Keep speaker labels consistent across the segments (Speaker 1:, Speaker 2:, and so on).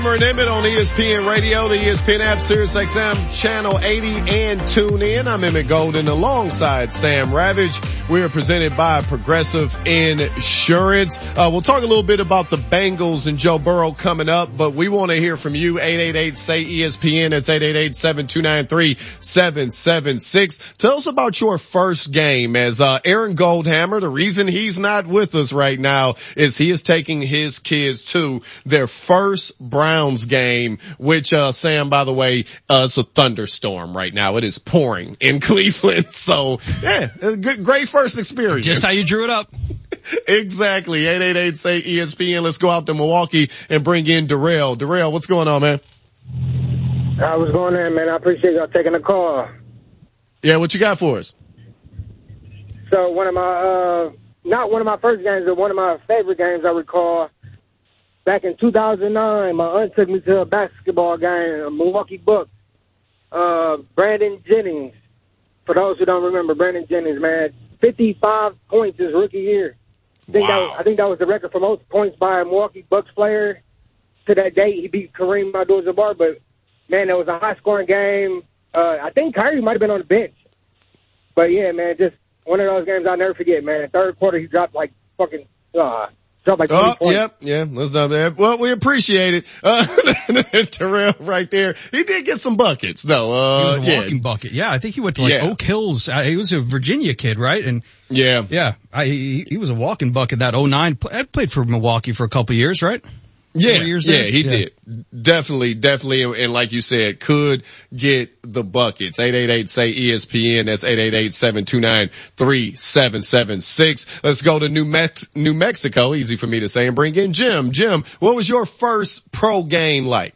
Speaker 1: And Emmett on ESPN Radio, the ESPN app, Sirius XM channel 80, and tune in. I'm Emmett Golden alongside Sam Ravage. We are presented by Progressive Insurance. We'll talk a little bit about the Bengals and Joe Burrow coming up, but we want to hear from you. 888-SAY-ESPN. That's 888-729-3776. Tell us about your first game as Aaron Goldhammer. The reason he's not with us right now is he is taking his kids to their first Browns game, which, Sam, by the way, it's a thunderstorm right now. It is pouring in Cleveland. So, yeah, great first experience.
Speaker 2: Just how you drew it up.
Speaker 1: Exactly. 888-SAY-ESPN. Let's go out to Milwaukee and bring in Darrell. Darrell, what's going on, man?
Speaker 3: What's going on, man? I appreciate y'all taking the call.
Speaker 1: Yeah, what you got for us?
Speaker 3: So one of my, not one of my first games, but one of my favorite games I recall. Back in 2009, my aunt took me to a basketball game, a Milwaukee Bucks. Brandon Jennings, for those who don't remember, Brandon Jennings, man, 55 points his rookie year. I think that was the record for most points by a Milwaukee Bucks player. To that date, he beat Kareem Abdul-Jabbar, but, man, it was a high-scoring game. I think Kyrie might have been on the bench. But, yeah, man, just one of those games I'll never forget, man. Third quarter, he dropped like fucking dropped like 20 points.
Speaker 1: Yeah, let's not that. Well, we appreciate it. Terrell right there. He did get some buckets, though.
Speaker 2: He was a walking bucket. Yeah, I think he went to like Oak Hills. He was a Virginia kid, right? And he was a walking bucket that 09. I played for Milwaukee for a couple years, right?
Speaker 1: He did. Definitely. And like you said, could get the buckets. 888-SAY-ESPN. That's 888-729-3776. Let's go to New Mexico. Easy for me to say, and bring in Jim. Jim, what was your first pro game like?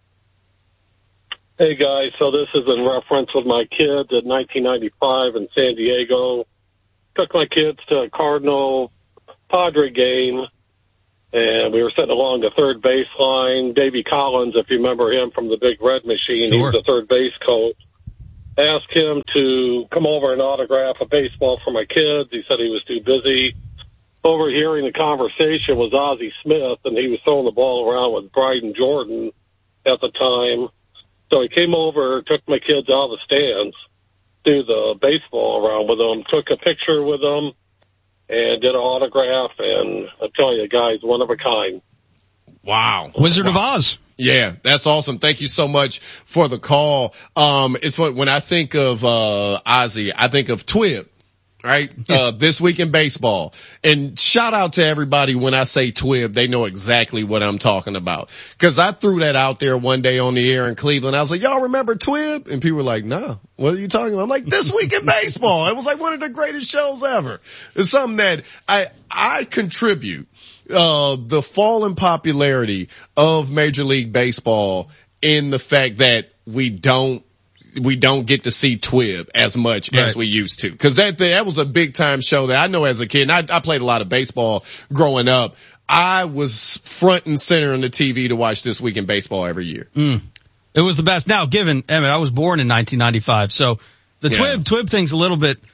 Speaker 4: Hey guys, so this is in reference with my kids in 1995 in San Diego. Took my kids to a Cardinal Padre game. And we were sitting along the third baseline. Davey Collins, if you remember him from the Big Red Machine,
Speaker 2: sure.
Speaker 4: He was the third base coach. Asked him to come over and autograph a baseball for my kids. He said he was too busy. Overhearing the conversation was Ozzie Smith, and he was throwing the ball around with Bryden Jordan at the time. So he came over, took my kids out of the stands, threw the baseball around with them, took a picture with them, and did an autograph, and I tell you, guys, one of a kind.
Speaker 1: Wow.
Speaker 2: Wizard of Oz.
Speaker 1: Yeah, that's awesome. Thank you so much for the call. It's when I think of, Ozzie, I think of Twib, right? This Week in Baseball. And shout out to everybody when I say Twib, they know exactly what I'm talking about. Cause I threw that out there one day on the air in Cleveland. I was like, y'all remember Twib? And people were like, no, what are you talking about? I'm like, This Week in Baseball. It was like one of the greatest shows ever. It's something that I contribute, the fall in popularity of Major League Baseball in the fact that we don't get to see Twib as much as we used to. Cause that was a big time show that I know as a kid. And I played a lot of baseball growing up. I was front and center on the TV to watch This Week in Baseball every year.
Speaker 2: It was the best. Now, given, Emmett, I was born in 1995, so the Twib thing's a little bit,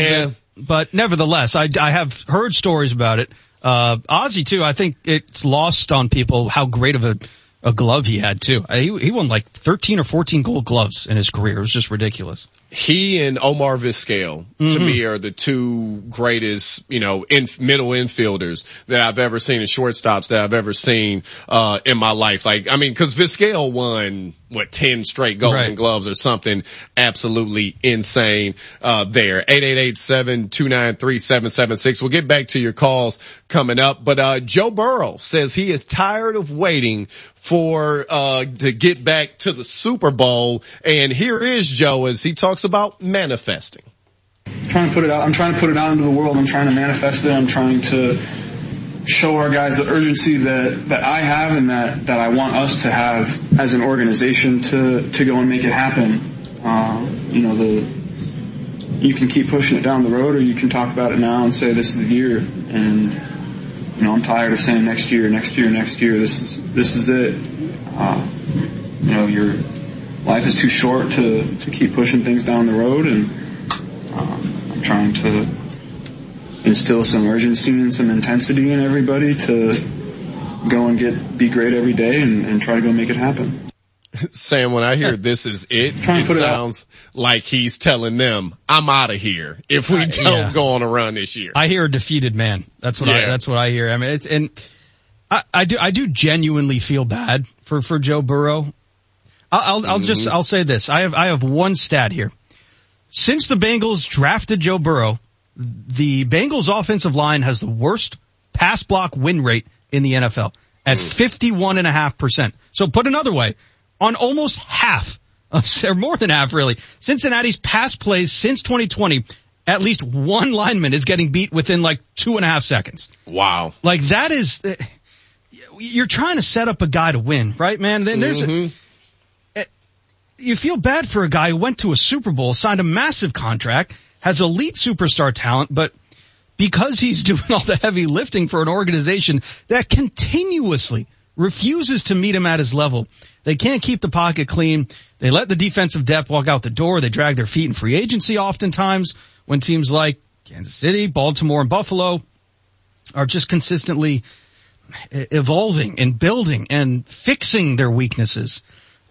Speaker 2: but nevertheless, I have heard stories about it. Ozzie too, I think it's lost on people how great of a glove he had too. He won like 13 or 14 Gold Gloves in his career. It was just ridiculous.
Speaker 1: He and Omar Vizquel to me are the two greatest, middle infielders that I've ever seen, and shortstops that I've ever seen, in my life. Cause Vizquel won, 10 straight Golden Gloves or something absolutely insane, there. 888-729-3776. We'll get back to your calls coming up, but, Joe Burrow says he is tired of waiting to get back to the Super Bowl. And here is Joe as he talks about manifesting.
Speaker 5: I'm trying to put it out into the world. I'm trying to manifest it. I'm trying to show our guys the urgency that I have and that I want us to have as an organization to go and make it happen. You can keep pushing it down the road, or you can talk about it now and say this is the year. And I'm tired of saying next year. This is it. Your life is too short to keep pushing things down the road, and I'm trying to instill some urgency and some intensity in everybody to go and be great every day and try to go make it happen.
Speaker 1: Sam, when I hear this is it sounds like he's telling them, I'm out of here if we don't go on a run this year.
Speaker 2: I hear a defeated man. That's what I hear. I mean, I do genuinely feel bad for Joe Burrow. I'll say this. I have one stat here. Since the Bengals drafted Joe Burrow, the Bengals offensive line has the worst pass block win rate in the NFL at 51.5%. So put another way, on almost half or more than half really, Cincinnati's pass plays since 2020, at least one lineman is getting beat within like 2.5 seconds.
Speaker 1: Wow.
Speaker 2: Like that is, you're trying to set up a guy to win, right, man? Then there's you feel bad for a guy who went to a Super Bowl, signed a massive contract, has elite superstar talent, but because he's doing all the heavy lifting for an organization that continuously refuses to meet him at his level, they can't keep the pocket clean. They let the defensive depth walk out the door. They drag their feet in free agency oftentimes when teams like Kansas City, Baltimore, and Buffalo are just consistently evolving and building and fixing their weaknesses.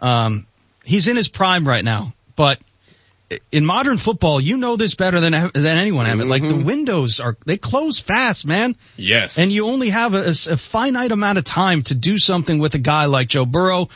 Speaker 2: He's in his prime right now, but in modern football, you know this better than anyone, Emmett. Like the windows they close fast, man.
Speaker 1: Yes.
Speaker 2: And you only have a finite amount of time to do something with a guy like Joe Burrow.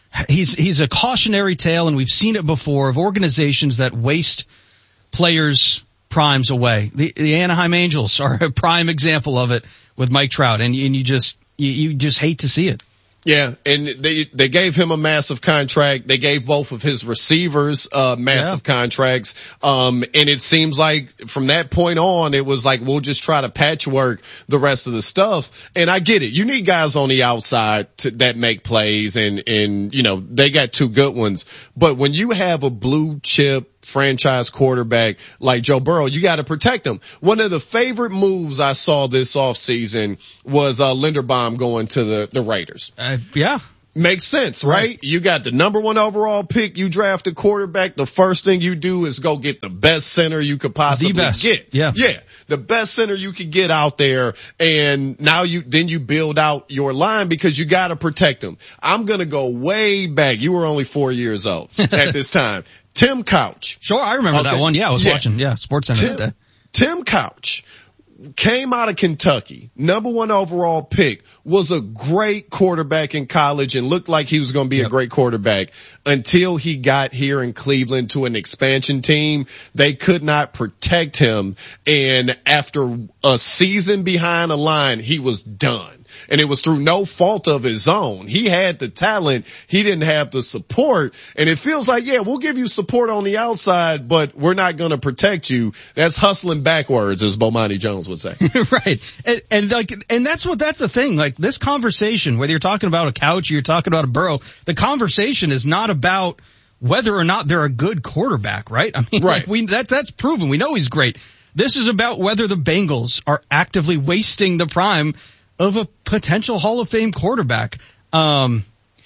Speaker 2: He's a cautionary tale, and we've seen it before, of organizations that waste players' primes away. The Anaheim Angels are a prime example of it with Mike Trout, and you just hate to see it.
Speaker 1: Yeah, and they gave him a massive contract. They gave both of his receivers massive contracts. And it seems like from that point on, it was like, we'll just try to patchwork the rest of the stuff. And I get it. You need guys on the outside that make plays, and you know, they got two good ones. But when you have a blue chip franchise quarterback like Joe Burrow, you got to protect him. One of the favorite moves I saw this offseason was Linderbaum going to the Raiders.
Speaker 2: Yeah.
Speaker 1: Makes sense, right? You got the number 1 overall pick. You draft a quarterback. The first thing you do is go get the best center you could possibly get.
Speaker 2: Yeah.
Speaker 1: The best center you could get out there. And now you build out your line because you got to protect him. I'm going to go way back. You were only 4 years old at this time. Tim Couch.
Speaker 2: Sure, I remember that one. Yeah, I was watching. Yeah, SportsCenter that day.
Speaker 1: Tim Couch came out of Kentucky, number 1 overall pick, was a great quarterback in college and looked like he was going to be a great quarterback until he got here in Cleveland to an expansion team. They could not protect him, and after a season behind the line, he was done. And it was through no fault of his own. He had the talent. He didn't have the support. And it feels like, yeah, we'll give you support on the outside, but we're not going to protect you. That's hustling backwards, as Bomani Jones would say.
Speaker 2: Right. And that's the thing. Like this conversation, whether you're talking about a Couch or you're talking about a Burrow, the conversation is not about whether or not they're a good quarterback, right? I mean,
Speaker 1: right.
Speaker 2: That's proven. We know he's great. This is about whether the Bengals are actively wasting the prime of a potential Hall of Fame quarterback. I'm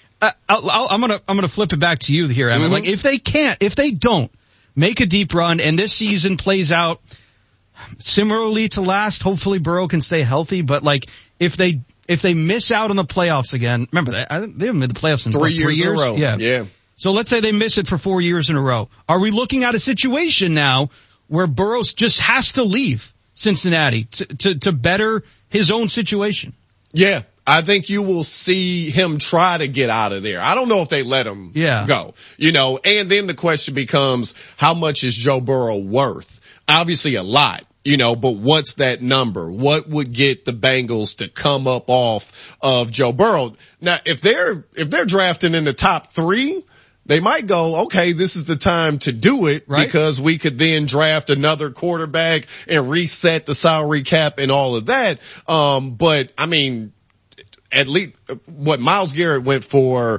Speaker 2: gonna flip it back to you here, Emmett. Like if they don't make a deep run and this season plays out similarly to last, hopefully Burrow can stay healthy, but like if they miss out on the playoffs again, remember they haven't made the playoffs in
Speaker 1: 3 years in a row.
Speaker 2: Yeah. So let's say they miss it for 4 years in a row. Are we looking at a situation now where Burrow just has to leave Cincinnati to better his own situation?
Speaker 1: Yeah, I think you will see him try to get out of there. I don't know if they let him go, you know, and then the question becomes, how much is Joe Burrow worth? Obviously a lot, you know, but what's that number? What would get the Bengals to come up off of Joe Burrow? Now, if they're drafting in the top 3, they might go, okay, this is the time to do it, right? Because we could then draft another quarterback and reset the salary cap and all of that. But I mean, at least what Myles Garrett went for,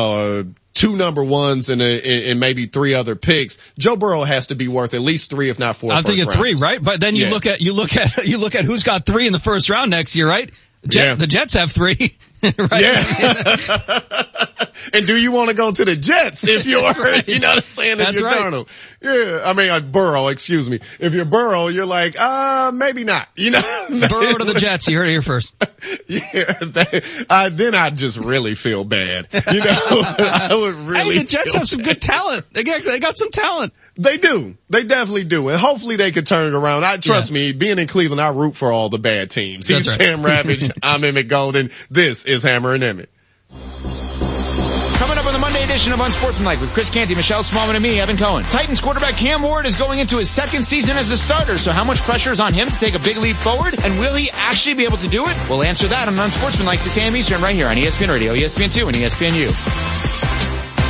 Speaker 1: 2 number 1s and maybe 3 other picks. Joe Burrow has to be worth at least 3, if not 4.
Speaker 2: I'm thinking 3, right? But then you look at who's got 3 in the first round next year, right? The Jets have 3. Right.
Speaker 1: Yeah. And do you want to go to the Jets if you're,
Speaker 2: right.
Speaker 1: You know what I'm saying?
Speaker 2: That's
Speaker 1: if you're
Speaker 2: right.
Speaker 1: Darnold. Yeah. I mean, Burrow, excuse me. If you're Burrow, you're like, maybe not, you know?
Speaker 2: Burrow to the Jets. You heard it here first.
Speaker 1: Yeah. Then I'd just really feel bad. You know, I would really.
Speaker 2: Hey, the Jets have some good talent. They got some talent.
Speaker 1: They do. They definitely do. And hopefully they could turn it around. Trust me, being in Cleveland, I root for all the bad teams. He's
Speaker 2: That's right.
Speaker 1: Sam Ravage. I'm Emmett Golden. This is Hammer and Emmett.
Speaker 6: Coming up on the Monday edition of Unsportsmanlike with Chris Canty, Michelle Smallman, and me, Evan Cohen. Titans quarterback Cam Ward is going into his second season as the starter, so how much pressure is on him to take a big leap forward? And will he actually be able to do it? We'll answer that on Unsportsmanlike 6 a.m. Eastern right here on ESPN Radio, ESPN2, and ESPNU.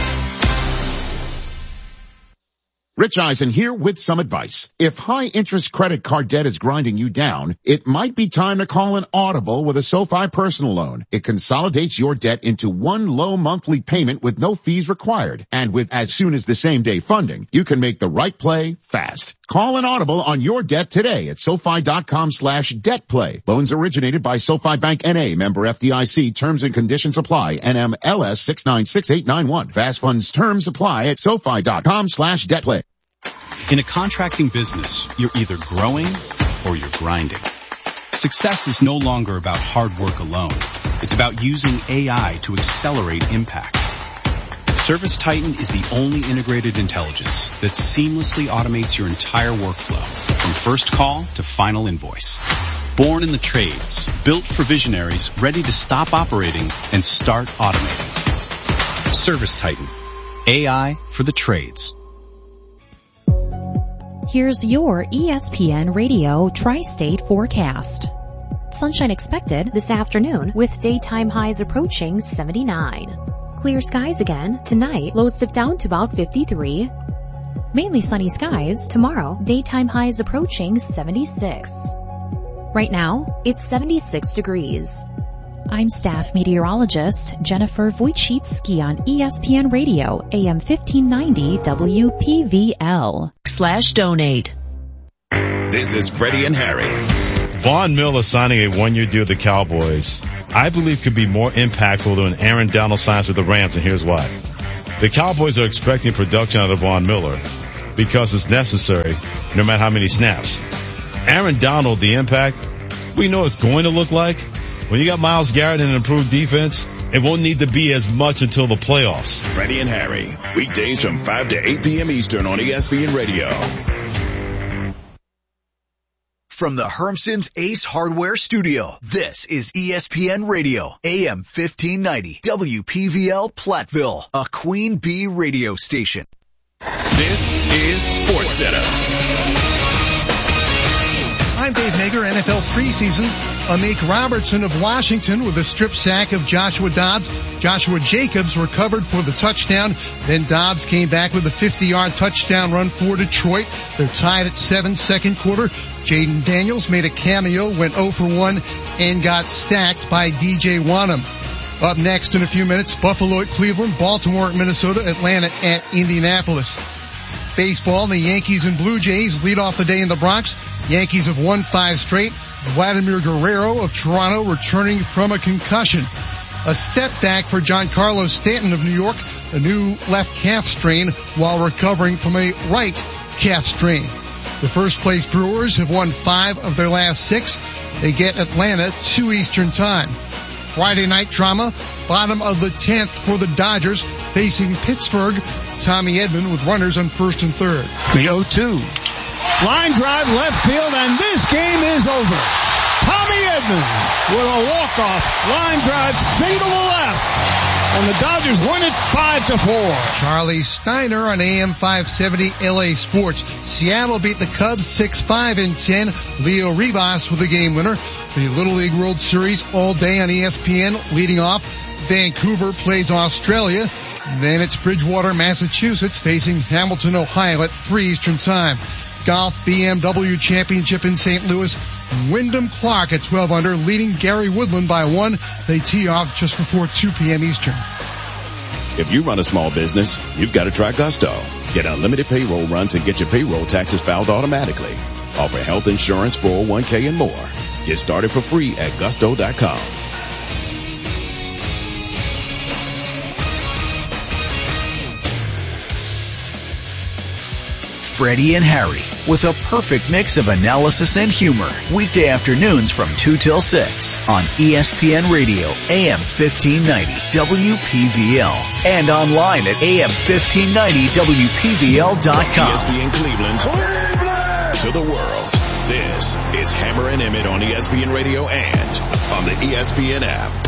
Speaker 7: Rich Eisen here with some advice. If high interest credit card debt is grinding you down, it might be time to call an audible with a SoFi personal loan. It consolidates your debt into one low monthly payment with no fees required. And with as soon as the same day funding, you can make the right play fast. Call an audible on your debt today at SoFi.com/debt play. Loans originated by SoFi Bank N.A. member FDIC. Terms and conditions apply. NMLS 696891. Fast funds terms apply at SoFi.com/debt play.
Speaker 8: In a contracting business, you're either growing or you're grinding. Success is no longer about hard work alone. It's about using AI to accelerate impact. ServiceTitan is the only integrated intelligence that seamlessly automates your entire workflow, from first call to final invoice. Born in the trades, built for visionaries ready to stop operating and start automating. ServiceTitan. AI for the trades.
Speaker 9: Here's your ESPN Radio Tri-State forecast. Sunshine expected this afternoon with daytime highs approaching 79. Clear skies again tonight, lows dip down to about 53. Mainly sunny skies tomorrow, daytime highs approaching 76. Right now, it's 76 degrees. I'm staff meteorologist Jennifer Wojcicki on ESPN Radio, AM 1590 WPVL/donate.
Speaker 10: This is Freddie and Harry.
Speaker 11: Von Miller signing a one-year deal with the Cowboys, I believe, could be more impactful than Aaron Donald signs with the Rams, and here's why. The Cowboys are expecting production out of Von Miller because it's necessary, no matter how many snaps. Aaron Donald, the impact, we know it's going to look like. When you got Myles Garrett and an improved defense, it won't need to be as much until the playoffs.
Speaker 10: Freddie and Harry, weekdays from 5 to 8 p.m. Eastern on ESPN Radio.
Speaker 12: From the Hermson's Ace Hardware Studio, this is ESPN Radio, AM 1590, WPVL Platteville, a Queen Bee radio station.
Speaker 10: This is SportsCenter.
Speaker 13: I'm Dave Hager, NFL preseason. Amik Robertson of Washington with a strip sack of Joshua Dobbs. Joshua Jacobs recovered for the touchdown. Then Dobbs came back with a 50-yard touchdown run for Detroit. They're tied at 7 second quarter. Jaden Daniels made a cameo, went 0 for 1, and got sacked by DJ Wanham. Up next in a few minutes, Buffalo at Cleveland, Baltimore at Minnesota, Atlanta at Indianapolis. Baseball, the Yankees and Blue Jays lead off the day in the Bronx. Yankees have won 5 straight. Vladimir Guerrero of Toronto returning from a concussion. A setback for Giancarlo Stanton of New York, a new left calf strain while recovering from a right calf strain. The first place Brewers have won 5 of their last 6. They get Atlanta 2 Eastern time. Friday night drama, bottom of the 10th for the Dodgers facing Pittsburgh. Tommy Edman with runners on first and third.
Speaker 14: The 0-2. Line drive left field, and this game is over. Tommy Edman with a walk-off line drive single to left, and the Dodgers win it 5-4.
Speaker 13: Charlie Steiner on AM 570 LA Sports. Seattle beat the Cubs 6-5 in 10. Leo Rivas with the game winner. The Little League World Series all day on ESPN. Leading off, Vancouver plays Australia. Then it's Bridgewater, Massachusetts facing Hamilton, Ohio at 3 Eastern time. Golf BMW Championship in St. Louis. Wyndham Clark at 12 under, leading Gary Woodland by 1. They tee off just before 2 p.m. Eastern.
Speaker 10: If you run a small business, you've got to try Gusto. Get unlimited payroll runs and get your payroll taxes filed automatically. Offer health insurance, 401k, and more. Get started for free at gusto.com.
Speaker 12: Freddie and Harry, with a perfect mix of analysis and humor. Weekday afternoons from 2 till 6 on ESPN Radio, AM 1590, WPVL, and online at AM1590WPVL.com.
Speaker 10: ESPN Cleveland to the world. This is Hammer and Emmett on ESPN Radio and on the ESPN app.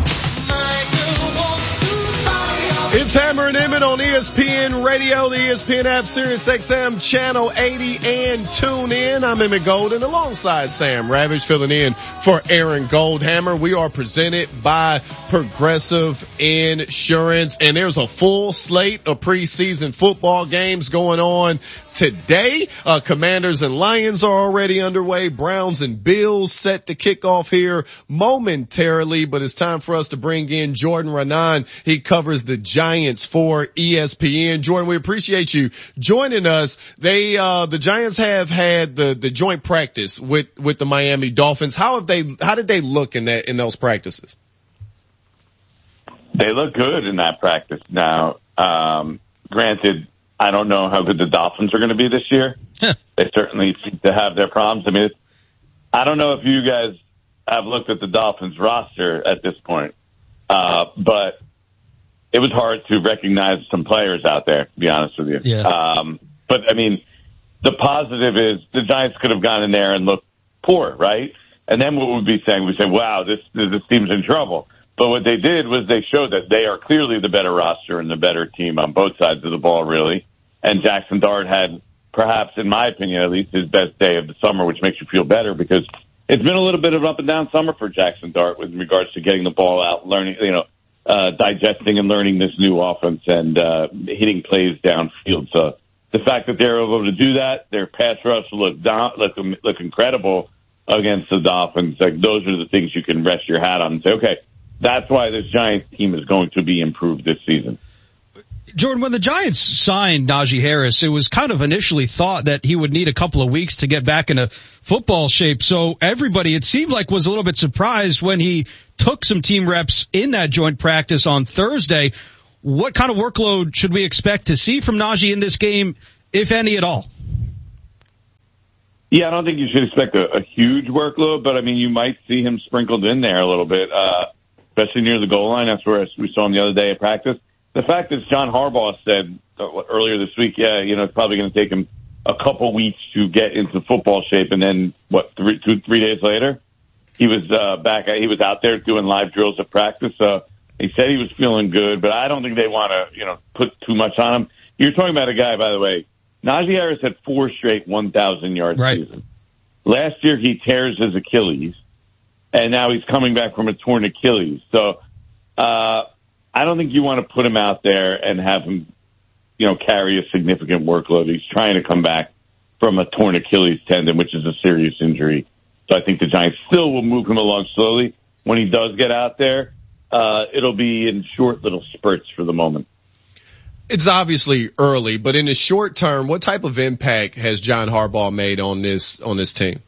Speaker 1: It's Hammer and Emmett on ESPN Radio, the ESPN app, Sirius XM, Channel 80, and tune in. I'm Emmett Golden alongside Sam Ravage filling in for Aaron Goldhammer. We are presented by Progressive Insurance, and there's a full slate of preseason football games going on today. Commanders and Lions are already underway. Browns and Bills set to kick off here momentarily, but it's time for us to bring in Jordan Raanan. He covers the Giants for ESPN. Jordan, we appreciate you joining us. The Giants have had the joint practice with the Miami Dolphins. How did they look in those practices?
Speaker 15: They look good in that practice. Now, granted, I don't know how good the Dolphins are going to be this year. They certainly seem to have their problems. I mean, I don't know if you guys have looked at the Dolphins roster at this point, but it was hard to recognize some players out there, to be honest with you.
Speaker 2: Yeah.
Speaker 15: But, I mean, the positive is the Giants could have gone in there and looked poor, right? And then what we'd be saying, we'd say, wow, this team's in trouble. But what they did was they showed that they are clearly the better roster and the better team on both sides of the ball, really. And Jackson Dart had, perhaps, in my opinion, at least his best day of the summer, which makes you feel better because it's been a little bit of an up and down summer for Jackson Dart with regards to getting the ball out, learning, digesting and learning this new offense and hitting plays downfield. So the fact that they're able to do that, their pass rush look incredible against the Dolphins. Like, those are the things you can rest your hat on and say, okay, that's why this Giants team is going to be improved this season.
Speaker 2: Jordan, when the Giants signed Najee Harris, it was kind of initially thought that he would need a couple of weeks to get back into football shape. So everybody, it seemed like, was a little bit surprised when he took some team reps in that joint practice on Thursday. What kind of workload should we expect to see from Najee in this game, if any at all?
Speaker 15: Yeah, I don't think you should expect a huge workload, but I mean, you might see him sprinkled in there a little bit, especially near the goal line. That's where we saw him the other day at practice. The fact is, John Harbaugh said earlier this week, it's probably going to take him a couple weeks to get into football shape, and then 3 days later, he was back. He was out there doing live drills at practice. So he said he was feeling good, but I don't think they want to, put too much on him. You're talking about a guy, by the way. Najee Harris had 4 straight 1,000-yard seasons. Last year, he tears his Achilles, and now he's coming back from a torn Achilles. So I don't think you want to put him out there and have him, carry a significant workload. He's trying to come back from a torn Achilles tendon, which is a serious injury. So I think the Giants still will move him along slowly. When he does get out there, it'll be in short little spurts for the moment.
Speaker 1: It's obviously early, but in the short term, what type of impact has John Harbaugh made on this team?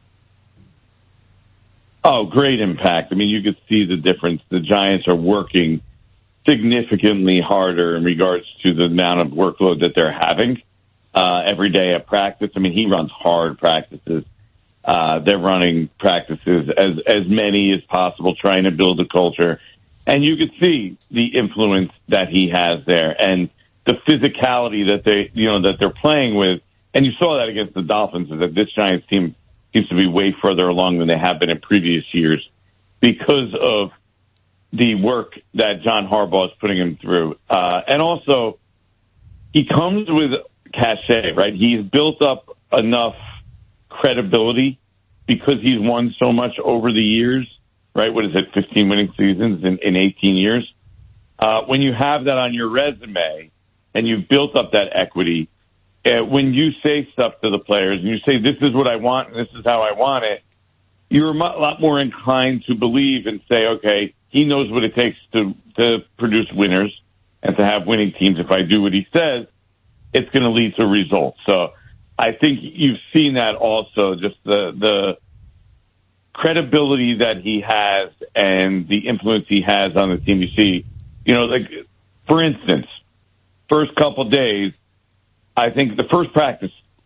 Speaker 15: Oh, great impact. I mean, you could see the difference. The Giants are working significantly harder in regards to the amount of workload that they're having every day at practice. I mean, he runs hard practices. They're running practices as many as possible, trying to build a culture. And you could see the influence that he has there and the physicality that that they're playing with. And you saw that against the Dolphins, is that this Giants team seems to be way further along than they have been in previous years because of the work that John Harbaugh is putting him through. And also, he comes with cachet, right? He's built up enough credibility because he's won so much over the years, right? What is it, 15 winning seasons in 18 years? When you have that on your resume and you've built up that equity, when you say stuff to the players and you say, this is what I want and this is how I want it, you're a lot more inclined to believe and say, okay, he knows what it takes to produce winners and to have winning teams. If I do what he says, it's going to lead to results. So I think you've seen that also, just the credibility that he has and the influence he has on the team. You see, like, for instance, first couple days, I think the first practice,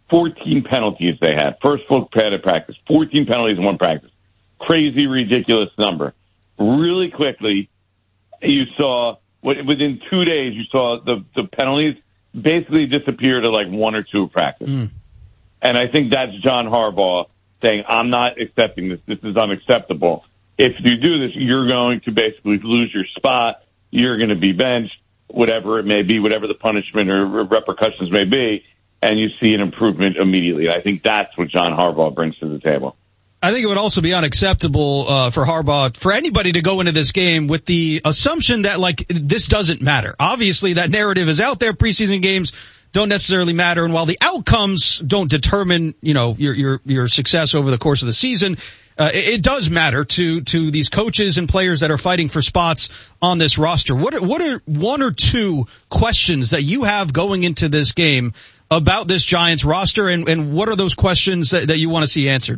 Speaker 15: 14 penalties they had. First full padded practice. 14 penalties in one practice. Crazy, ridiculous number. Really quickly, you saw, within 2 days, you saw the penalties basically disappear to like 1 or 2 a practice. And I think that's John Harbaugh saying, I'm not accepting this. This is unacceptable. If you do this, you're going to basically lose your spot. You're going to be benched, whatever it may be, whatever the punishment or repercussions may be, and you see an improvement immediately. I think that's what John Harbaugh brings to the table.
Speaker 2: I think it would also be unacceptable for Harbaugh, for anybody to go into this game with the assumption that, like, this doesn't matter. Obviously, that narrative is out there. Preseason games don't necessarily matter, and while the outcomes don't determine, your success over the course of the season, it does matter to these coaches and players that are fighting for spots on this roster. What are 1 or 2 questions that you have going into this game about this Giants roster, and what are those questions that you want to see answered?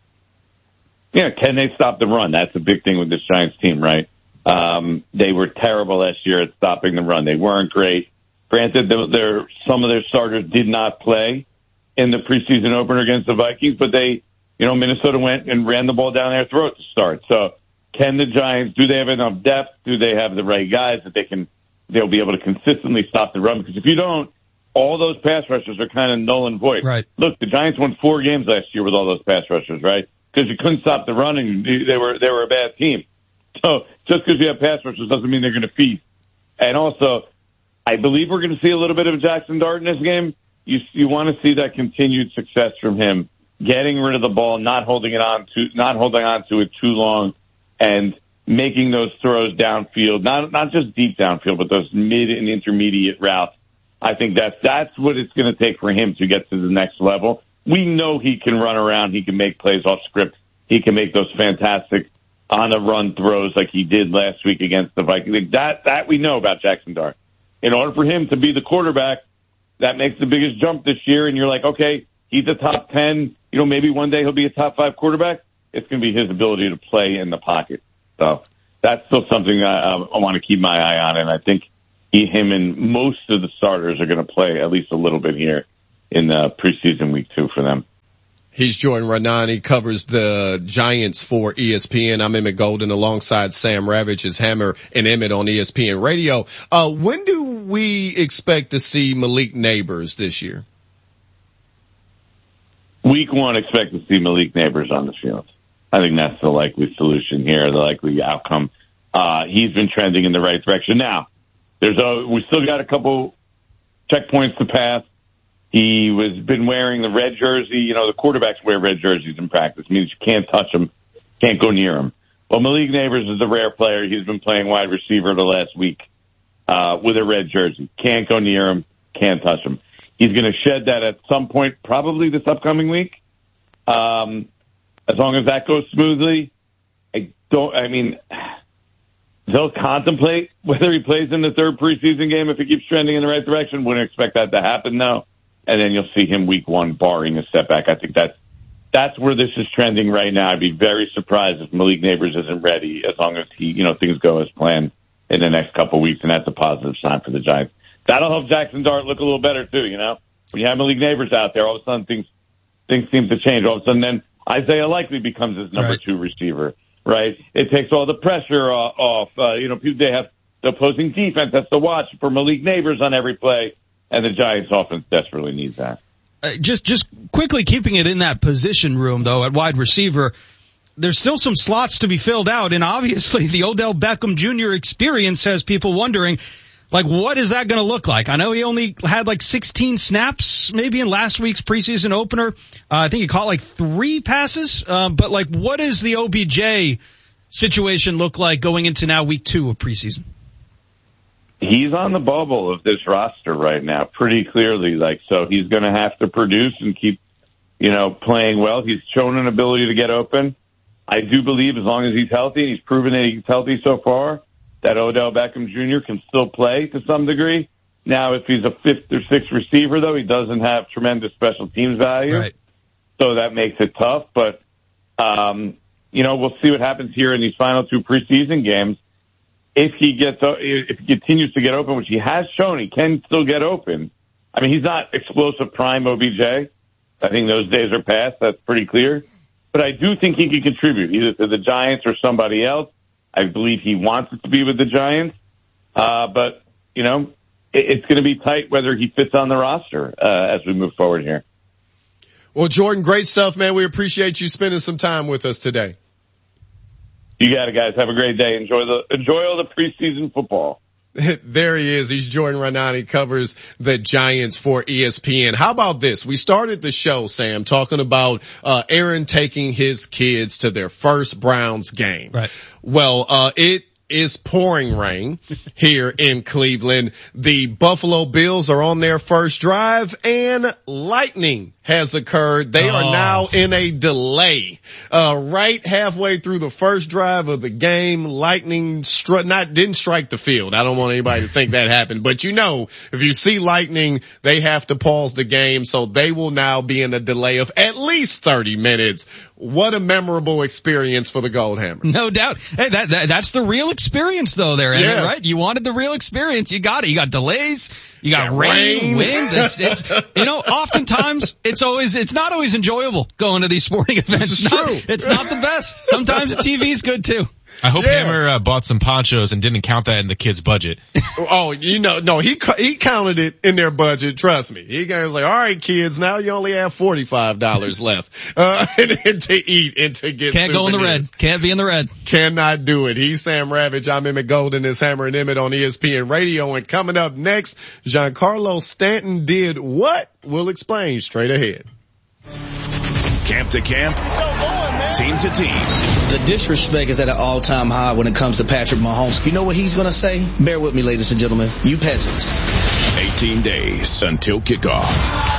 Speaker 15: Yeah, can they stop the run? That's a big thing with this Giants team, right? They were terrible last year at stopping the run. They weren't great. Granted, some of their starters did not play in the preseason opener against the Vikings, but Minnesota went and ran the ball down their throat to start. So can the Giants, do they have enough depth? Do they have the right guys that they'll be able to consistently stop the run? Because if you don't, all those pass rushers are kind of null and void.
Speaker 2: Right.
Speaker 15: Look, the Giants won 4 games last year with all those pass rushers, right? Because you couldn't stop the run and they were a bad team. So just because you have pass rushers doesn't mean they're going to feast. And also, I believe we're going to see a little bit of Jackson Dart in this game. You want to see that continued success from him, getting rid of the ball, not holding on to it too long, and making those throws downfield, not just deep downfield, but those mid and intermediate routes. I think that's what it's going to take for him to get to the next level. We know he can run around, he can make plays off script, he can make those fantastic on the run throws like he did last week against the Vikings. That we know about Jackson Dart. In order for him to be the quarterback that makes the biggest jump this year, and you're like, okay, he's a top 10, maybe one day he'll be a top 5 quarterback, it's going to be his ability to play in the pocket. So that's still something I want to keep my eye on, and I think him and most of the starters are going to play at least a little bit here in preseason week 2 for them.
Speaker 1: He's Jordan Raanan. He covers the Giants for ESPN. I'm Emmett Golden alongside Sam Ravitch, as Hammer and Emmett on ESPN Radio. When do we expect to see Malik Nabers this year?
Speaker 15: Week 1, expect to see Malik Nabers on the field. I think that's the likely solution here, the likely outcome. He's been trending in the right direction. Now, we still got a couple checkpoints to pass. He been wearing the red jersey. The quarterbacks wear red jerseys in practice. It means you can't touch him, can't go near him. Well, Malik Nabers is a rare player. He's been playing wide receiver the last week with a red jersey. Can't go near him, can't touch him. He's going to shed that at some point, probably this upcoming week. As long as that goes smoothly, they'll contemplate whether he plays in the 3rd preseason game if he keeps trending in the right direction. Wouldn't expect that to happen, though. And then you'll see him week 1, barring a setback. I think that's where this is trending right now. I'd be very surprised if Malik Nabers isn't ready, as long as things go as planned in the next couple of weeks, and that's a positive sign for the Giants. That'll help Jackson Dart look a little better too. When you have Malik Nabers out there, all of a sudden things seem to change. All of a sudden, then Isaiah Likely becomes his number 2 receiver. Right? It takes all the pressure off. They have the opposing defense has to watch for Malik Nabers on every play. And the Giants offense desperately needs that.
Speaker 2: Just quickly keeping it in that position room, though, at wide receiver, there's still some slots to be filled out. And obviously the Odell Beckham Jr. experience has people wondering, what is that going to look like? I know he only had 16 snaps maybe in last week's preseason opener. I think he caught 3 passes. But what does the OBJ situation look like going into now week 2 of preseason?
Speaker 15: He's on the bubble of this roster right now, pretty clearly. So he's going to have to produce and keep, playing well. He's shown an ability to get open. I do believe as long as he's healthy, and he's proven that he's healthy so far, that Odell Beckham Jr. can still play to some degree. Now, if he's a 5th or 6th receiver, though, he doesn't have tremendous special teams value.
Speaker 2: Right.
Speaker 15: So that makes it tough. But, we'll see what happens here in these final 2 preseason games. If he continues to get open, which he has shown he can still get open. He's not explosive prime OBJ, I think those days are past. That's pretty clear. But I do think he can contribute either to the Giants or somebody else. I believe he wants it to be with the Giants. But, you know, it's going to be tight whether he fits on the roster as we move forward here.
Speaker 1: Well, Jordan, great stuff, man. We appreciate you spending some time with us today.
Speaker 15: You got it, guys. Have a great day. Enjoy all the preseason football.
Speaker 1: There he is. He's Jordan Raanan. He covers the Giants for ESPN. How about this? We started the show, Sam, talking about Aaron taking his kids to their first Browns game.
Speaker 2: Right.
Speaker 1: Well, it is pouring rain here in Cleveland. The Buffalo Bills are on their first drive and lightning has occurred. They are now in a delay. Right halfway through the first drive of the game, lightning didn't strike the field. I don't want anybody to think that happened, but you know, if you see lightning, they have to pause the game. So they will now be in a delay of at least 30 minutes. What a memorable experience for the Goldhammers.
Speaker 2: No doubt. Hey, that's the real experience though there, Emmett,
Speaker 1: Yeah.
Speaker 2: right? You wanted the real experience. You got it. You got delays. You got rain, wind. It's, you know, oftentimes it's not always enjoyable going to these sporting events. It's not the best. Sometimes the TV's good too.
Speaker 16: I hope Hammer bought some ponchos and didn't count that in the kids' budget.
Speaker 1: Oh, you know, no, he counted it in their budget. Trust me. He was like, all right, kids, now you only have $45 left, and to eat and to get
Speaker 2: Can't go in the red. Can't be in the red.
Speaker 1: Cannot do it. He's Sam Ravage. I'm Emmett Golden. It's Hammer and Emmett on ESPN Radio. And coming up next, Giancarlo Stanton did what? We'll explain straight ahead.
Speaker 17: Camp to camp, team to team.
Speaker 18: The disrespect is at an all-time high when it comes to Patrick Mahomes. You know what he's going to say? Bear with me, ladies and gentlemen. You peasants.
Speaker 17: 18 days until kickoff.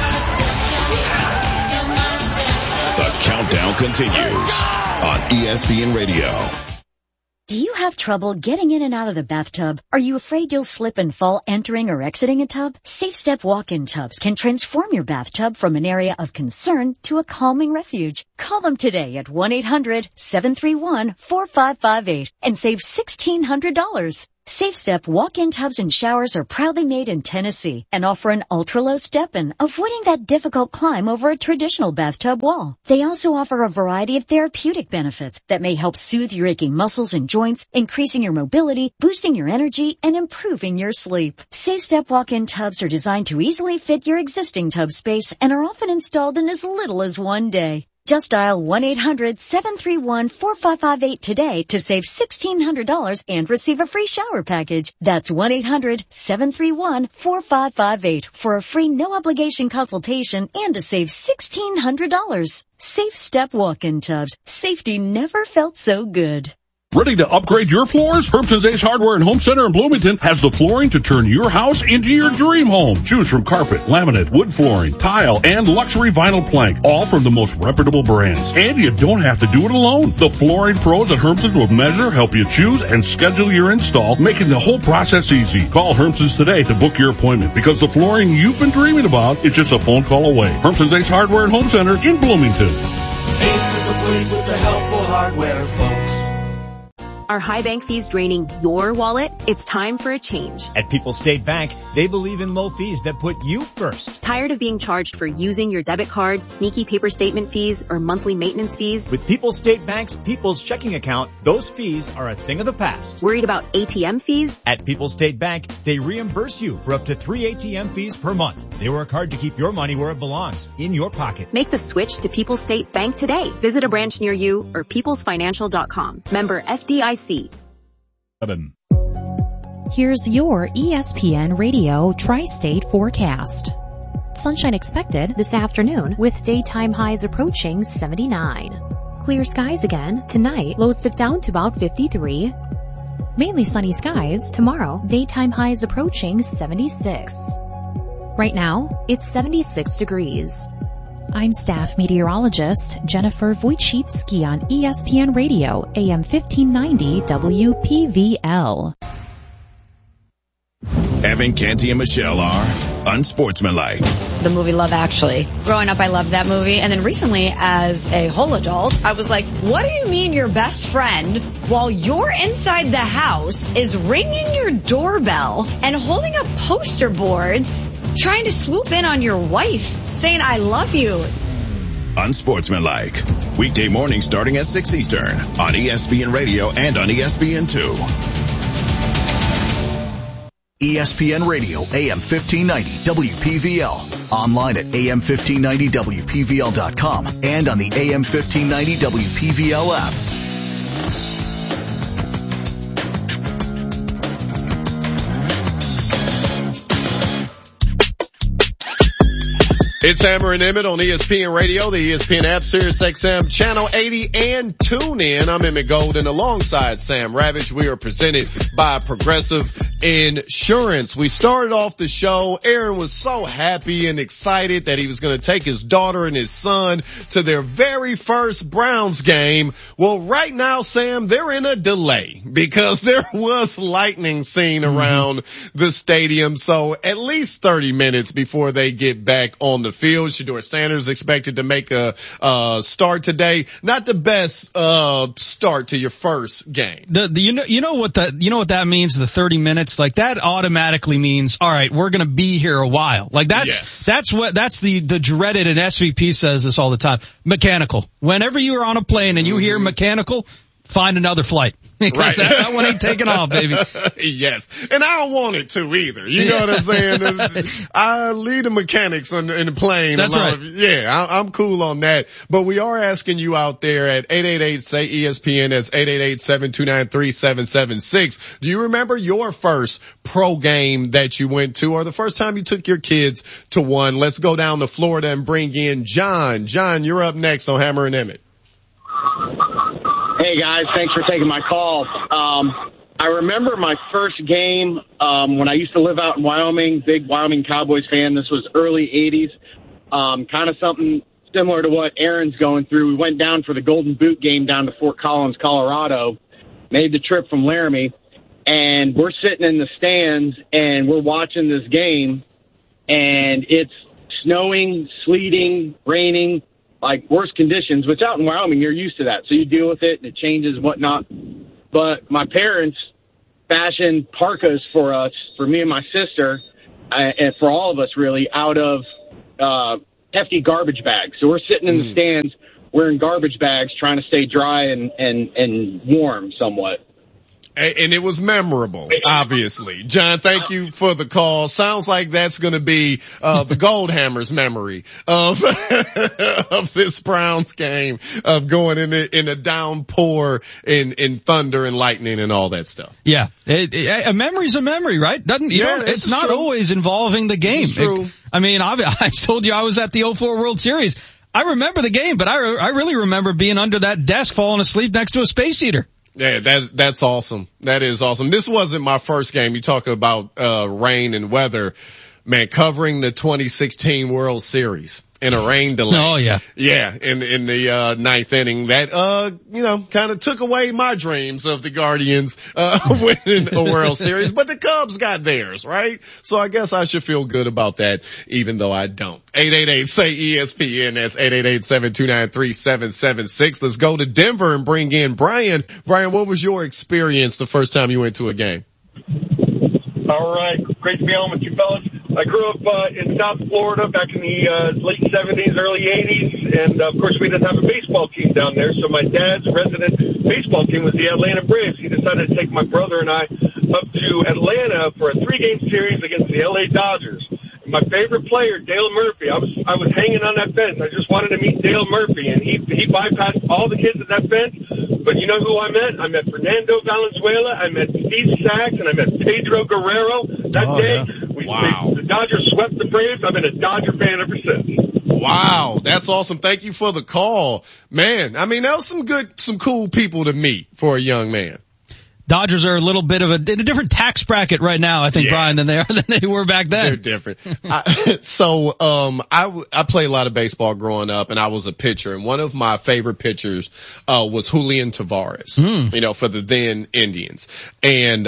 Speaker 17: The countdown continues on ESPN Radio.
Speaker 19: Do you have trouble getting in and out of the bathtub? Are you afraid you'll slip and fall entering or exiting a tub? Safe Step walk-in tubs can transform your bathtub from an area of concern to a calming refuge. Call them today at 1-800-731-4558 and save $1,600. Safe Step walk-in tubs and showers are proudly made in Tennessee and offer an ultra-low step-in, avoiding that difficult climb over a traditional bathtub wall. They also offer a variety of therapeutic benefits that may help soothe your aching muscles and joints, increasing your mobility, boosting your energy, and improving your sleep. Safe Step walk-in tubs are designed to easily fit your existing tub space and are often installed in as little as one day. Just dial 1-800-731-4558 today to save $1,600 and receive a free shower package. That's 1-800-731-4558 for a free no-obligation consultation and to save $1,600. Safe Step walk-in tubs. Safety never felt so good.
Speaker 20: Ready to upgrade your floors? Hermson's Ace Hardware and Home Center in Bloomington has the flooring to turn your house into your dream home. Choose from carpet, laminate, wood flooring, tile, and luxury vinyl plank, all from the most reputable brands. And you don't have to do it alone. The flooring pros at Hermson's will measure, help you choose, and schedule your install, making the whole process easy. Call Hermson's today to book your appointment because the flooring you've been dreaming about is just a phone call away. Hermson's Ace Hardware and Home Center in Bloomington.
Speaker 21: Ace is the place with the helpful hardware, folks.
Speaker 22: Are high bank fees draining your wallet? It's time for a change.
Speaker 23: At People's State Bank, they believe in low fees that put you first.
Speaker 22: Tired of being charged for using your debit card, sneaky paper statement fees, or monthly maintenance fees?
Speaker 23: With People's State Bank's People's Checking Account, those fees are a thing of the past.
Speaker 22: Worried about ATM fees?
Speaker 23: At People's State Bank, they reimburse you for up to 3 ATM fees per month. They work hard to keep your money where it belongs, in your pocket.
Speaker 22: Make the switch to People's State Bank today. Visit a branch near you or peoplesfinancial.com. Member FDIC.
Speaker 9: Here's your ESPN Radio Tri-State forecast. Sunshine expected this afternoon with daytime highs approaching 79. Clear skies again tonight, lows dip down to about 53. Mainly sunny skies tomorrow, daytime highs approaching 76. Right now, it's 76 degrees. I'm staff meteorologist Jennifer Wojcicki on ESPN Radio, AM 1590 WPVL.
Speaker 17: Evan, Canty, and Michelle are unsportsmanlike.
Speaker 24: The movie Love Actually. Growing up, I loved that movie. And then recently, as a whole adult, I was like, what do you mean your best friend, while you're inside the house, is ringing your doorbell and holding up poster boards trying to swoop in on your wife, saying, I love you?
Speaker 10: unsportsmanlike. Weekday mornings starting at 6 Eastern on ESPN Radio and on ESPN2.
Speaker 12: ESPN Radio, AM 1590, WPVL. Online at AM1590WPVL.com and on the AM 1590 WPVL app.
Speaker 1: It's Hammer and Emmett on ESPN Radio, the ESPN app, Sirius XM, Channel 80, and TuneIn. I'm Emmett Golden alongside Sam Ravage. We are presented by Progressive Insurance. We started off the show. Aaron was so happy and excited that he was going to take his daughter and his son to their very first Browns game. Well, right now, Sam, they're in a delay because there was lightning seen around the stadium. So at least 30 minutes before they get back on the field. Shedeur Sanders expected to make a start today. Not the best start to your first game.
Speaker 2: You know what that means, the 30 minutes? Like that automatically means, all right, we're going to be here a while. Like that's the dreaded, and SVP says this all the time, mechanical. Whenever you are on a plane and you hear mechanical, find another flight. Because that one ain't taking off, baby.
Speaker 1: Yes. And I don't want it to either. You know what I'm saying? I lead the mechanics in the plane.
Speaker 2: That's right.
Speaker 1: I'm cool on that. But we are asking you out there at 888-SAY-ESPN. That's 888-729-3776. Do you remember your first pro game that you went to, or the first time you took your kids to one? Let's go down to Florida and bring in John. John, you're up next on Hammer and Emmett.
Speaker 3: Hey guys, thanks for taking my call. I remember my first game when I used to live out in Wyoming, big Wyoming Cowboys fan. This was early 80s, kind of something similar to what Aaron's going through. We went down for the Golden Boot game down to Fort Collins, Colorado, made the trip from Laramie, and we're sitting in the stands and we're watching this game, and it's snowing, sleeting, raining, like worst conditions, which out in Wyoming, you're used to that. So you deal with it and it changes and whatnot. But my parents fashioned parkas for us, for me and my sister, and for all of us really, out of hefty garbage bags. So we're sitting in the stands wearing garbage bags trying to stay dry and warm somewhat.
Speaker 1: And it was memorable, obviously. John, thank you for the call. Sounds like that's going to be the Goldhammer's memory of of this Browns game, of going in a downpour in thunder and lightning and all that stuff.
Speaker 2: Yeah, a memory's a memory, right? It's not always involving the game.
Speaker 1: It's true.
Speaker 2: I told you I was at the 2004 World Series. I remember the game, but I really remember being under that desk falling asleep next to a space heater.
Speaker 1: Yeah, that's awesome. That is awesome. This wasn't my first game. You talk about rain and weather. Man, covering the 2016 World Series in a rain delay.
Speaker 2: Oh yeah.
Speaker 1: Yeah, in the ninth inning. That kind of took away my dreams of the Guardians winning a World Series, but the Cubs got theirs, right? So I guess I should feel good about that, even though I don't. 888-SAY-ESPN. That's 888-729-3776. Let's go to Denver and bring in Brian. Brian, what was your experience the first time you went to a game?
Speaker 4: All right. Great to be on with you fellas. I grew up in South Florida back in the late 70s, early 80s, and of course we didn't have a baseball team down there, so my dad's resident baseball team was the Atlanta Braves. He decided to take my brother and I up to Atlanta for a 3-game series against the LA Dodgers. My favorite player, Dale Murphy, I was hanging on that fence. I just wanted to meet Dale Murphy, and he bypassed all the kids at that fence. But you know who I met? I met Fernando Valenzuela, I met Steve Sax, and I met Pedro Guerrero. That day, the Dodgers swept the Braves. I've been a Dodger fan ever since.
Speaker 1: Wow, that's awesome. Thank you for the call. Man, that was some cool people to meet for a young man.
Speaker 2: Dodgers are a little bit of in a different tax bracket right now, I think, Brian, than they were back then.
Speaker 1: They're different. I played a lot of baseball growing up, and I was a pitcher, and one of my favorite pitchers was Julian Tavares, for the then Indians. And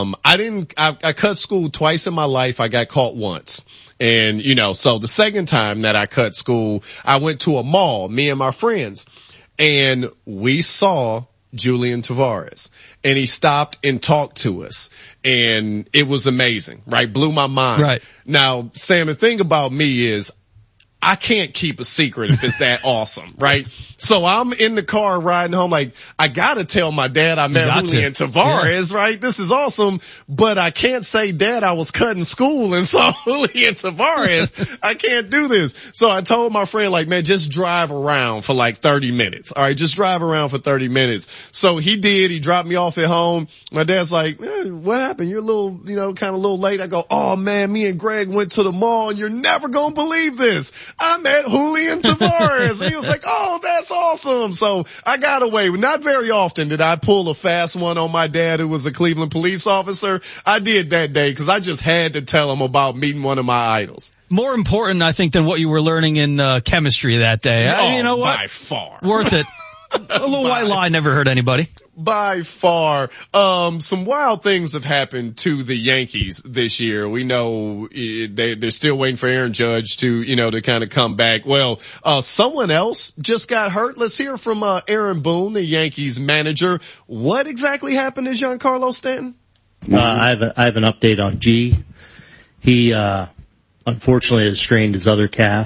Speaker 1: I cut school twice in my life. I got caught once. And, so the second time that I cut school, I went to a mall, me and my friends, and we saw Julian Tavares, and he stopped and talked to us, and it was amazing, right? Blew my mind.
Speaker 2: Right.
Speaker 1: Now, Sam, the thing about me is I can't keep a secret if it's that awesome, right? So I'm in the car riding home like, I gotta tell my dad I met Julian Tavares, right? This is awesome, but I can't say, Dad, I was cutting school and saw Julian Tavares. I can't do this. So I told my friend, like, man, just drive around for like 30 minutes. All right, just drive around for 30 minutes. So he did. He dropped me off at home. My dad's like, what happened? You're a little, kind of a little late. I go, oh man, me and Greg went to the mall and you're never gonna believe this. I met Julian Tavares. And he was like, oh, that's awesome. So I got away. Not very often did I pull a fast one on my dad, who was a Cleveland police officer. I did that day because I just had to tell him about meeting one of my idols.
Speaker 2: More important, I think, than what you were learning in chemistry that day.
Speaker 1: Oh,
Speaker 2: you know what?
Speaker 1: By far.
Speaker 2: Worth it. A little white lie never hurt anybody.
Speaker 1: By far. Some wild things have happened to the Yankees this year. We know they're still waiting for Aaron Judge to kind of come back. Well, someone else just got hurt. Let's hear from Aaron Boone, the Yankees manager. What exactly happened to Giancarlo Stanton?
Speaker 5: I have an update on G. He unfortunately has strained his other calf.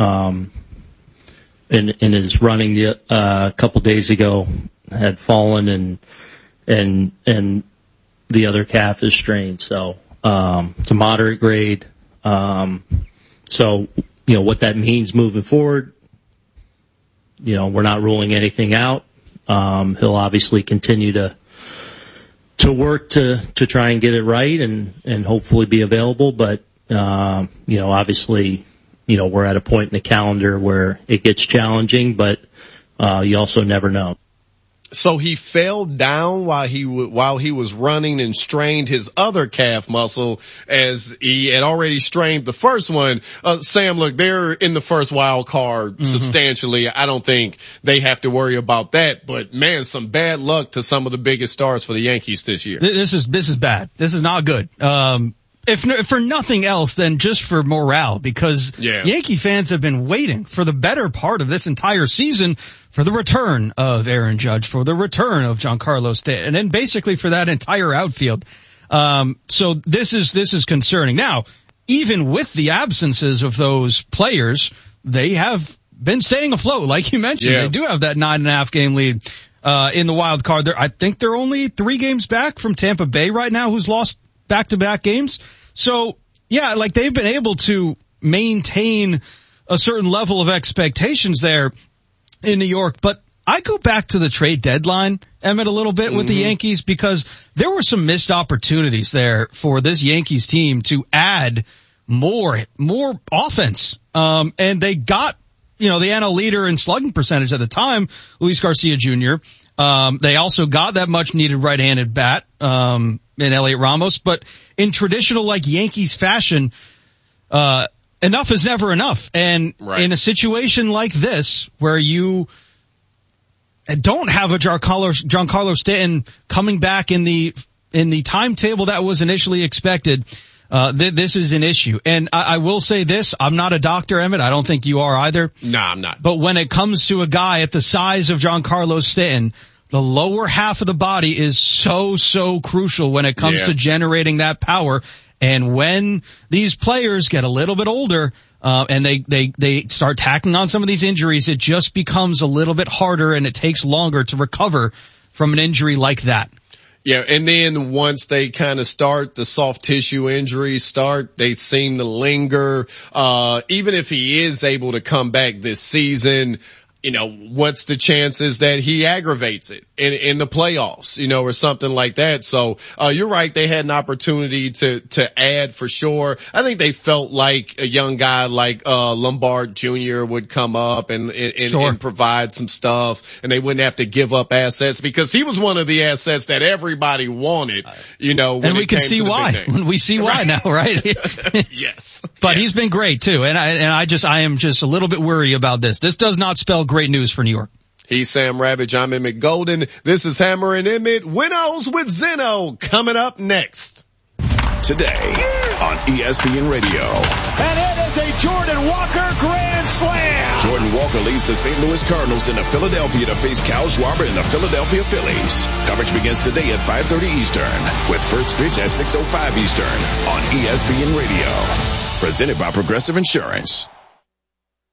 Speaker 5: In his running a couple days ago, had fallen and the other calf is strained. So it's a moderate grade. So what that means moving forward, we're not ruling anything out. He'll obviously continue to work to try and get it right and hopefully be available, but obviously we're at a point in the calendar where it gets challenging, but you also never know.
Speaker 1: So he fell down while he was running and strained his other calf muscle, as he had already strained the first one. Sam, look, they're in the first wild card substantially. I don't think they have to worry about that, but man, some bad luck to some of the biggest stars for the Yankees this year.
Speaker 2: This is bad. This is not good. If for nothing else, then just for morale, because Yankee fans have been waiting for the better part of this entire season for the return of Aaron Judge, for the return of Giancarlo Stanton, and basically for that entire outfield. So this is concerning. Now, even with the absences of those players, they have been staying afloat, like you mentioned. They do have that 9.5 game lead in the wild card. I think they're only 3 games back from Tampa Bay right now, who's lost back-to-back games. So, like they've been able to maintain a certain level of expectations there in New York. But I go back to the trade deadline, Emmett, a little bit with the Yankees, because there were some missed opportunities there for this Yankees team to add more offense. And they got, the NL leader in slugging percentage at the time, Luis Garcia Jr. They also got that much needed right-handed bat, in Elliot Ramos, but in traditional Yankees fashion, enough is never enough. And in a situation like this, where you don't have a Giancarlo Stanton coming back in the timetable that was initially expected, this is an issue. And I will say this, I'm not a doctor, Emmett. I don't think you are either.
Speaker 1: No, I'm not.
Speaker 2: But when it comes to a guy at the size of Giancarlo Stanton, the lower half of the body is so crucial when it comes to generating that power. And when these players get a little bit older, and they start tacking on some of these injuries, it just becomes a little bit harder and it takes longer to recover from an injury like that.
Speaker 1: Yeah, and then once they kind of start, the soft tissue injuries start, they seem to linger. Even if he is able to come back this season, what's the chances that he aggravates it in the playoffs, or something like that. So, you're right. They had an opportunity to add for sure. I think they felt like a young guy like, Lombard Jr. would come up and provide some stuff, and they wouldn't have to give up assets, because he was one of the assets that everybody wanted, when
Speaker 2: and we can see why. We see why now, right?
Speaker 1: Yes.
Speaker 2: But he's been great too. And I am just a little bit worried about this. This does not spell great news for New York.
Speaker 1: He's Sam Ravage. I'm Emmett Golden. This is Hammer and Emmett. Winnows with Zeno coming up next.
Speaker 10: Today on ESPN Radio.
Speaker 14: And it is a Jordan Walker grand slam.
Speaker 10: Jordan Walker leads the St. Louis Cardinals into Philadelphia to face Kyle Schwarber and the Philadelphia Phillies. Coverage begins today at 5:30 Eastern, with first pitch at 6:05 Eastern on ESPN Radio. Presented by Progressive Insurance.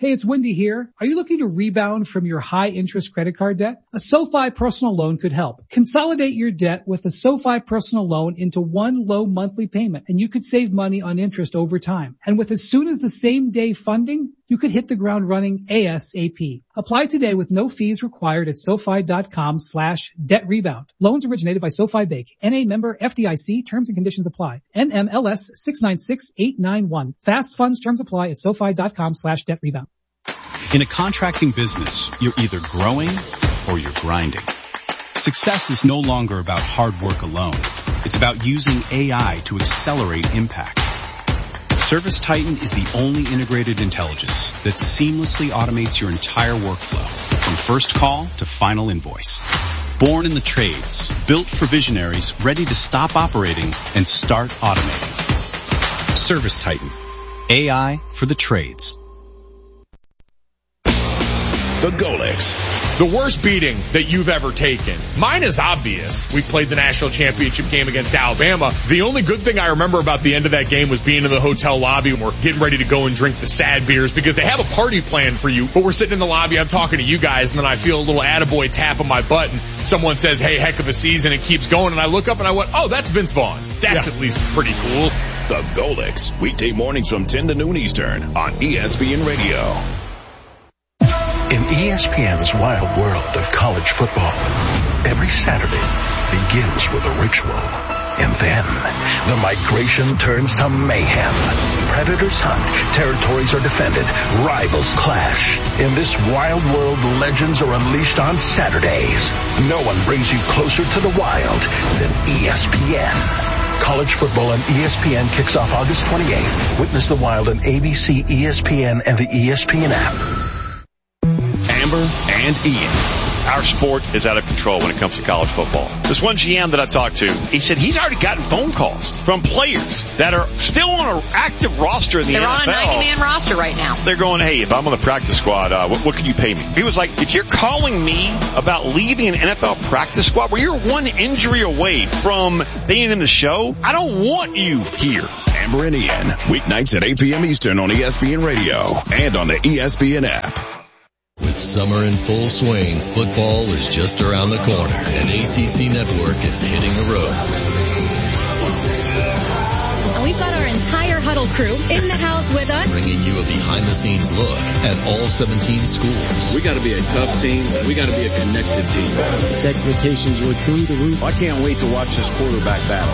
Speaker 6: Hey, it's Wendy here. Are you looking to rebound from your high-interest credit card debt? A SoFi personal loan could help. Consolidate your debt with a SoFi personal loan into one low monthly payment, and you could save money on interest over time. And with as soon as the same day funding, you could hit the ground running ASAP. Apply today with no fees required at SoFi.com/debt rebound. Loans originated by SoFi Bank. NA member FDIC. Terms and conditions apply. NMLS 696891. Fast funds terms apply at SoFi.com/debt rebound.
Speaker 7: In a contracting business, you're either growing or you're grinding. Success is no longer about hard work alone. It's about using AI to accelerate impact. ServiceTitan is the only integrated intelligence that seamlessly automates your entire workflow, from first call to final invoice. Born in the trades, built for visionaries ready to stop operating and start automating. ServiceTitan. AI for the trades.
Speaker 10: The Golics.
Speaker 16: The worst beating that you've ever taken. Mine is obvious. We played the national championship game against Alabama. The only good thing I remember about the end of that game was being in the hotel lobby and we're getting ready to go and drink the sad beers because they have a party planned for you. But we're sitting in the lobby, I'm talking to you guys, and then I feel a little attaboy tap on my butt and someone says, hey, heck of a season. It keeps going. And I look up and I went, oh, that's Vince Vaughn. That's at least pretty cool.
Speaker 10: The Golics. Weekday mornings from 10 to noon Eastern on ESPN Radio.
Speaker 8: In ESPN's wild world of college football, every Saturday begins with a ritual. And then the migration turns to mayhem. Predators hunt, territories are defended, rivals clash. In this wild world, legends are unleashed on Saturdays. No one brings you closer to the wild than ESPN. College football on ESPN kicks off August 28th. Witness the wild on ABC, ESPN, and the ESPN app.
Speaker 11: Amber and Ian. Our sport is out of control when it comes to college football. This one GM that I talked to, he said he's already gotten phone calls from players that are still on an active roster in the NFL.
Speaker 25: They're on a 90-man roster right now.
Speaker 11: They're going, hey, if I'm on the practice squad, what can you pay me? He was like, if you're calling me about leaving an NFL practice squad where you're one injury away from being in the show, I don't want you here.
Speaker 10: Amber and Ian, weeknights at 8 p.m. Eastern on ESPN Radio and on the ESPN app.
Speaker 26: With summer in full swing, football is just around the corner, and ACC Network is hitting the road.
Speaker 24: And we've got our entire Huddle crew in the house with us,
Speaker 26: bringing you a behind-the-scenes look at all 17 schools.
Speaker 27: We got to be a tough team. We got to be a connected team.
Speaker 28: The expectations were through the roof.
Speaker 27: I can't wait to watch this quarterback battle.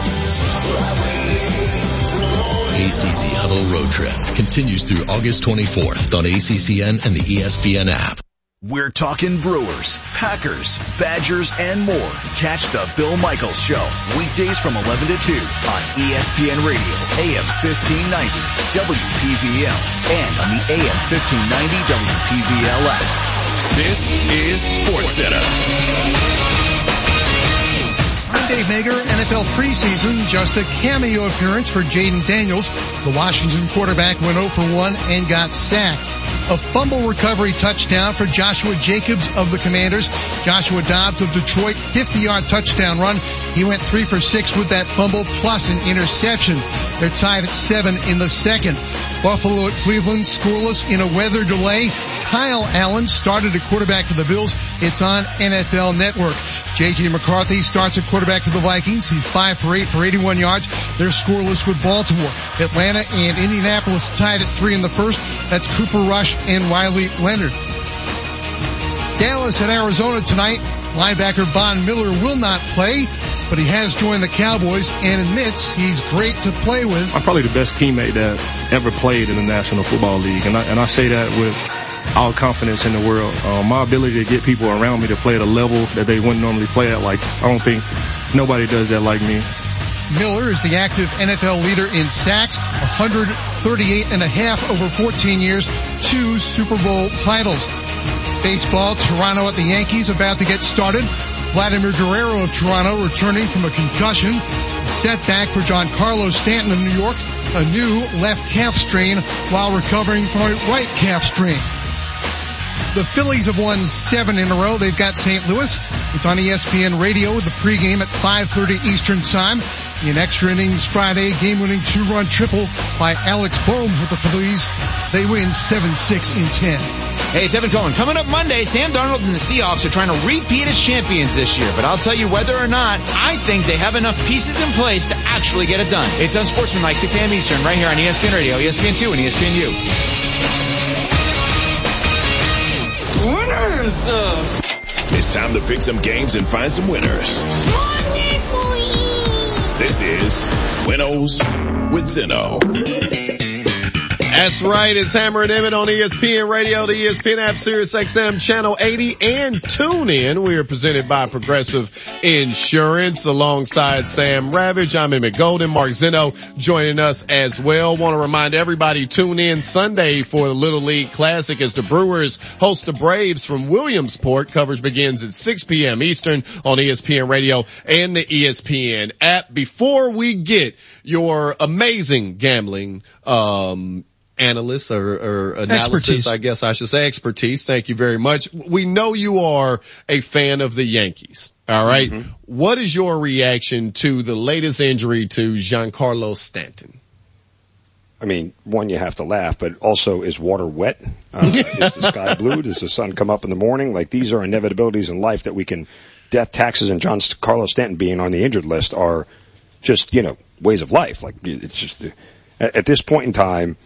Speaker 26: ACC Huddle Road Trip continues through August 24th on ACCN and the ESPN app.
Speaker 12: We're talking Brewers, Packers, Badgers, and more. Catch the Bill Michaels Show, weekdays from 11 to 2 on ESPN Radio, AM 1590, WPVL, and on the AM 1590 WPVL app.
Speaker 10: This is SportsCenter.
Speaker 13: I'm Dave Mager. NFL preseason, just a cameo appearance for Jaden Daniels. The Washington quarterback went 0 for 1 and got sacked. A fumble recovery touchdown for Joshua Jacobs of the Commanders. Joshua Dobbs of Detroit, 50-yard touchdown run. He went 3 for 6 with that fumble plus an interception. They're tied at 7 in the second. Buffalo at Cleveland, scoreless in a weather delay. Kyle Allen started at quarterback for the Bills. It's on NFL Network. J.J. McCarthy starts at quarterback for the Vikings. He's 5 for 8 for 81 yards. They're scoreless with Baltimore. Atlanta and Indianapolis tied at 3 in the first. That's Cooper Rush and Riley Leonard. Dallas at Arizona tonight. Linebacker Von Miller will not play, but he has joined the Cowboys and admits he's great to play with.
Speaker 29: I'm probably the best teammate that ever played in the National Football League, and I say that with all confidence in the world. My ability to get people around me to play at a level that they wouldn't normally play at, like, I don't think nobody does that like me.
Speaker 13: Miller is the active NFL leader in sacks, 138 and a half over 14 years, 2 Super Bowl titles. Baseball, Toronto at the Yankees about to get started. Vladimir Guerrero of Toronto returning from a concussion. Setback for Giancarlo Stanton of New York, a new left calf strain while recovering from a right calf strain. The Phillies have won 7 in a row. They've got St. Louis. It's on ESPN Radio with the pregame at 5:30 Eastern Time. In extra innings Friday, game-winning 2-run triple by Alex Bohm with the Phillies. They win 7-6 in 10.
Speaker 9: Hey, it's Evan Cohen. Coming up Monday, Sam Darnold and the Seahawks are trying to repeat as champions this year. But I'll tell you whether or not, I think they have enough pieces in place to actually get it done. It's Unsportsmanlike, 6 a.m. Eastern, right here on ESPN Radio, ESPN2, and ESPNU.
Speaker 10: Winners! It's time to pick some games and find some winners. This is Winnows with Zeno.
Speaker 1: That's right. It's Hammer and Emmett on ESPN Radio, the ESPN app, Sirius XM Channel 80, and TuneIn. We are presented by Progressive Insurance alongside Sam Ravage. I'm Emmett Golden. Mark Zeno joining us as well. Want to remind everybody, tune in Sunday for the Little League Classic as the Brewers host the Braves from Williamsport. Coverage begins at 6 p.m. Eastern on ESPN Radio and the ESPN app. Before we get your amazing gambling, analysts or analysis, expertise. I guess I should say expertise. Thank you very much. We know you are a fan of the Yankees. All right. Mm-hmm. What is your reaction to the latest injury to Giancarlo Stanton?
Speaker 15: I mean, one, you have to laugh, but also, is water wet? Is the sky blue? Does the sun come up in the morning? Like, these are inevitabilities in life that we can, death, taxes, and Giancarlo Stanton being on the injured list are just, ways of life. Like, it's just, at this point in time,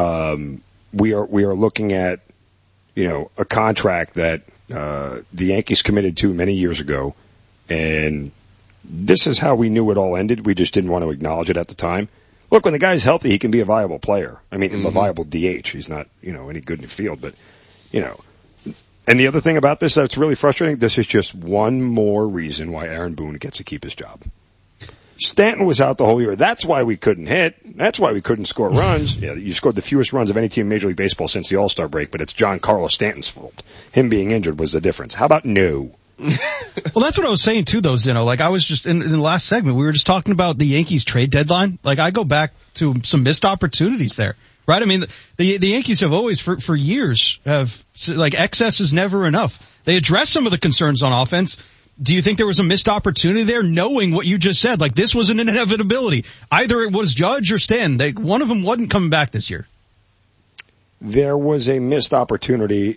Speaker 15: we are looking at, a contract that, the Yankees committed to many years ago. And this is how we knew it all ended. We just didn't want to acknowledge it at the time. Look, when the guy's healthy, he can be a viable player. I mean, a viable DH. He's not, any good in the field, but, and the other thing about this that's really frustrating, this is just one more reason why Aaron Boone gets to keep his job. Stanton was out the whole year. That's why we couldn't hit. That's why we couldn't score runs. Yeah, you scored the fewest runs of any team in Major League Baseball since the All-Star break, but it's Giancarlo Stanton's fault. Him being injured was the difference. How about no?
Speaker 2: Well, that's what I was saying too, though, Zeno. Like, I was just in the last segment, we were just talking about the Yankees trade deadline. Like, I go back to some missed opportunities there, right? I mean, the Yankees have always, for years, have, like, excess is never enough. They address some of the concerns on offense. Do you think there was a missed opportunity there, knowing what you just said? Like, this was an inevitability. Either it was Judge or Stanton. One of them wasn't coming back this year.
Speaker 15: There was a missed opportunity